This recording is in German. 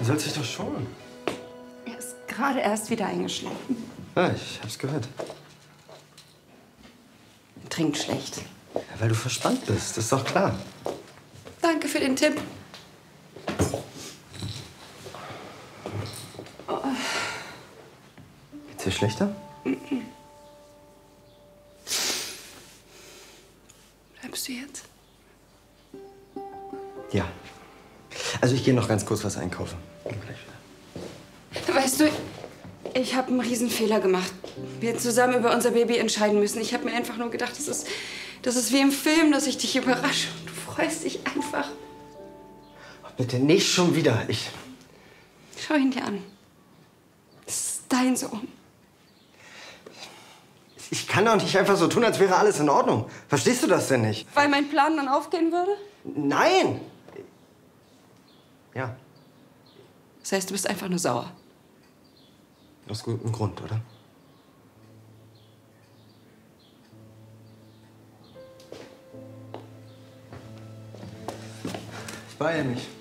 Du sollst dich doch schonen. Er ist gerade erst wieder eingeschlafen. Ja, ich hab's gehört. Er trinkt schlecht. Ja, weil du verspannt bist, das ist doch klar. Danke für den Tipp. Geht's dir schlechter? Bleibst du jetzt? Ja. Also ich gehe noch ganz kurz was einkaufen. Bin gleich wieder. Weißt du, ich habe einen Riesenfehler gemacht. Wir zusammen über unser Baby entscheiden müssen. Ich habe mir einfach nur gedacht, das ist wie im Film, dass ich dich überrasche. Du freust dich einfach. Bitte nicht schon wieder. Schau ihn dir an. Das ist dein Sohn. Ich kann doch nicht einfach so tun, als wäre alles in Ordnung. Verstehst du das denn nicht? Weil mein Plan dann aufgehen würde? Nein! Ja, Das heißt, du bist einfach nur sauer. aus gutem Grund, oder? Ich beeile mich.